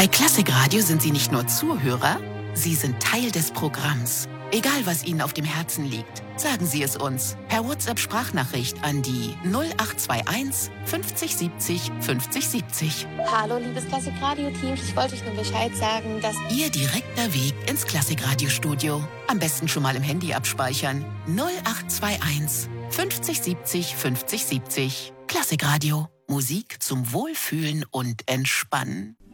Bei Klassikradio sind Sie nicht nur Zuhörer, Sie sind Teil des Programms. Egal, was Ihnen auf dem Herzen liegt, sagen Sie es uns per WhatsApp-Sprachnachricht an die 0821 50 70 50 70. Hallo, liebes Klassikradio-Team. Ich wollte euch nur Bescheid sagen, dass Ihr direkter Weg ins Klassikradio-Studio. Am besten schon mal im Handy abspeichern. 0821 50 70 50 70. Klassikradio. Musik zum Wohlfühlen und Entspannen.